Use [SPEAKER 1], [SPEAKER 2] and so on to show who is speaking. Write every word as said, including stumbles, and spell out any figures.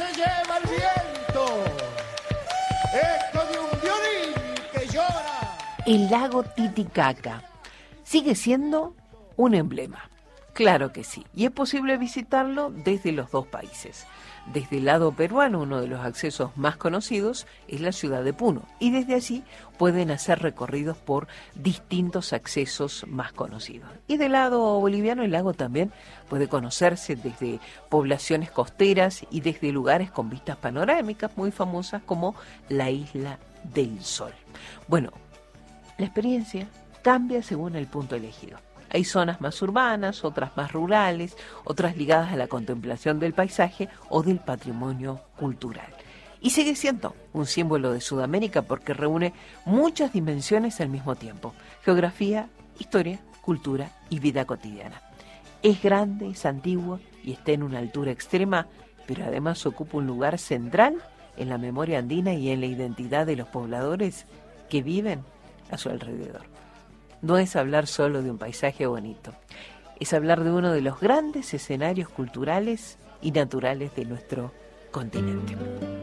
[SPEAKER 1] se lleva el viento, eco de un violín que llora.
[SPEAKER 2] El lago Titicaca sigue siendo un emblema. Claro que sí, y es posible visitarlo desde los dos países. Desde el lado peruano, uno de los accesos más conocidos es la ciudad de Puno, y desde allí pueden hacer recorridos por distintos accesos más conocidos. Y del lado boliviano, el lago también puede conocerse desde poblaciones costeras y desde lugares con vistas panorámicas muy famosas como la Isla del Sol. Bueno, la experiencia cambia según el punto elegido. Hay zonas más urbanas, otras más rurales, otras ligadas a la contemplación del paisaje o del patrimonio cultural. Y sigue siendo un símbolo de Sudamérica porque reúne muchas dimensiones al mismo tiempo: geografía, historia, cultura y vida cotidiana. Es grande, es antiguo y está en una altura extrema, pero además ocupa un lugar central en la memoria andina y en la identidad de los pobladores que viven a su alrededor. No es hablar solo de un paisaje bonito, es hablar de uno de los grandes escenarios culturales y naturales de nuestro continente.